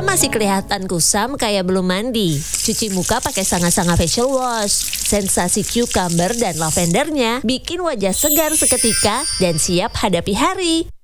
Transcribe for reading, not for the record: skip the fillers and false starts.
Jika masih kelihatan kusam kayak belum mandi, cuci muka pakai Sanga-Sanga Facial Wash. Sensasi cucumber dan lavendernya bikin wajah segar seketika dan siap hadapi hari.